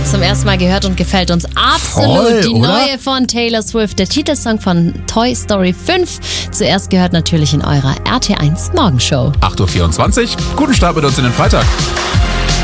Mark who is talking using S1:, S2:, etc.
S1: zum ersten Mal gehört und gefällt uns absolut.
S2: Voll,
S1: die
S2: oder?
S1: neue von Taylor Swift, der Titelsong von Toy Story 5. Zuerst gehört natürlich in eurer RT1 Morgenshow.
S2: 8.24 Uhr. Guten Start mit uns in den Freitag.